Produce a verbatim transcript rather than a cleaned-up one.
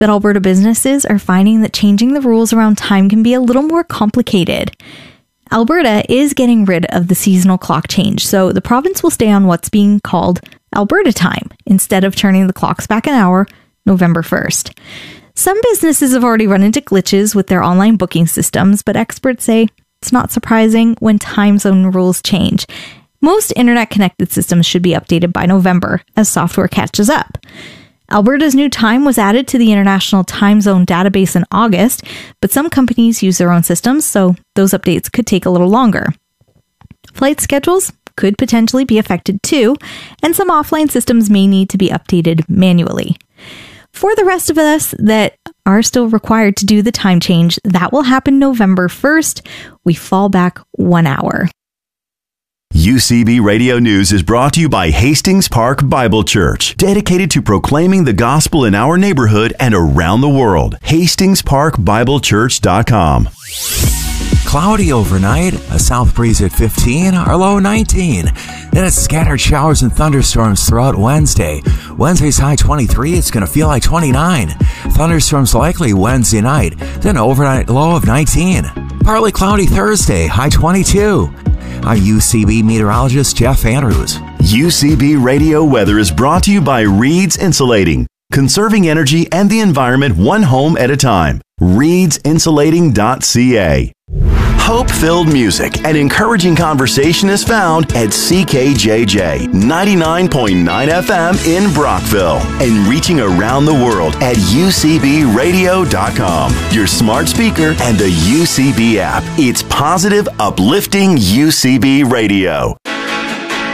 but Alberta businesses are finding that changing the rules around time can be a little more complicated. Alberta is getting rid of the seasonal clock change, so the province will stay on what's being called Alberta time instead of turning the clocks back an hour November first. Some businesses have already run into glitches with their online booking systems, but experts say it's not surprising when time zone rules change. Most internet-connected systems should be updated by November as software catches up. Alberta's new time was added to the International Time Zone database in August, but some companies use their own systems, so those updates could take a little longer. Flight schedules could potentially be affected too, and some offline systems may need to be updated manually. For the rest of us that are still required to do the time change, that will happen November first. We fall back one hour. U C B Radio News is brought to you by Hastings Park Bible Church, dedicated to proclaiming the gospel in our neighborhood and around the world. Hastings Park Bible Church dot com. Cloudy overnight, a south breeze at fifteen, our low nineteen. Then it's scattered showers and thunderstorms throughout Wednesday. Wednesday's high twenty-three, it's going to feel like twenty-nine. Thunderstorms likely Wednesday night, then overnight low of nineteen. Partly cloudy Thursday, high twenty-two. I'm U C B meteorologist Jeff Andrews. U C B Radio Weather is brought to you by Reed's Insulating, conserving energy and the environment one home at a time. reeds insulating dot c a. Hope-filled music and encouraging conversation is found at C K J J ninety-nine point nine F M in Brockville and reaching around the world at U C B radio dot com, your smart speaker and the U C B app. It's positive, uplifting U C B Radio.